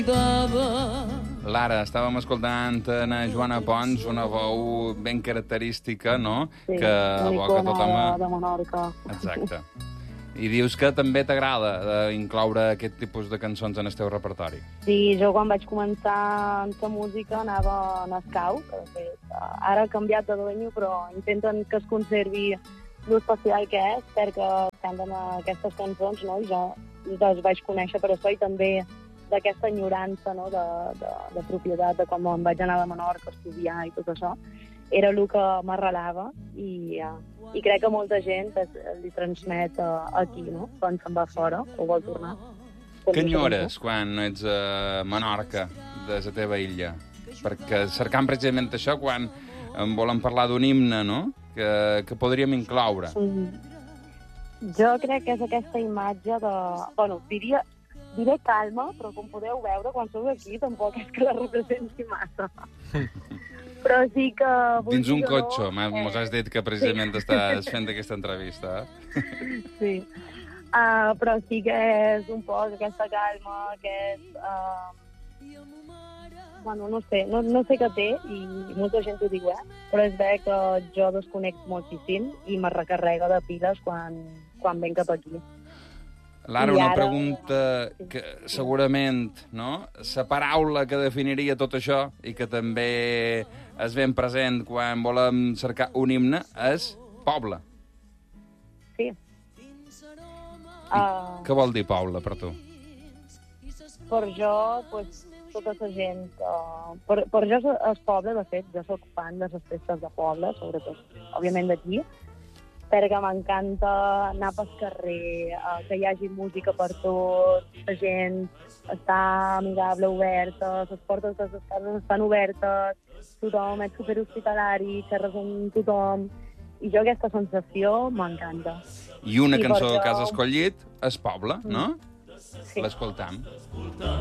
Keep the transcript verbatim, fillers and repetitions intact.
Lara, estàvem escoltant a Joana Pons, una veu ben característica, no? Sí, que una evoca icona tothom... de, de Menorca. Exacte. I dius que també t'agrada incloure aquest tipus de cançons en el teu repertori. Sí, jo quan vaig començar amb la música anava en escau, que de fet ara ha canviat de dueño, però intenten que es conservi l'especial que és, perquè canten aquestes cançons, no? I jo les vaig conèixer per això, i també d'aquesta enyorança, no? de, de, de propietat, de com em vaig anar de Menorca a estudiar i tot això, era el que m'arrelava, i, uh, i crec que molta gent es, li transmet uh, aquí, no? Quan se'n va fora o vol tornar. Què enyores quan ets a Menorca, de la teva illa? Perquè cercant precisament això, quan em volen parlar d'un himne, no? Que, que podríem incloure. Mm. Jo crec que és aquesta imatge de... Bueno, diria, diré calma, però com podeu veure, quan sou aquí tampoc és que la representi massa. Però sí que... Dins un cotxe, no, mos has dit que precisament sí. Estàs fent aquesta entrevista. Eh? Sí, uh, però sí que és un poc aquesta calma, aquest... Uh... Bueno, no sé, no, no sé què té, i molta gent ho diu, eh? Però és bé que jo desconnecto moltíssim i me recarrega de piles quan, quan venc cap aquí. Lara, una pregunta que segurament, no? La paraula que definiria tot això i que també és ben present quan volem cercar un himne és poble. Sí. Uh... Què vol dir poble per tu? Per jo, pues, tota la gent que... Per, per jo, el poble, de fet, jo soc fan de les festes de poble, sobretot, òbviament d'aquí, perquè m'encanta anar pel carrer, eh, que hi hagi música per tot, la gent està amigable, oberta, les portes de les cases estan obertes, tothom és superhospitalari, xerres amb tothom, i jo aquesta sensació m'encanta. I una I cançó que has escollit és Poble, no? Sí. L'escoltam.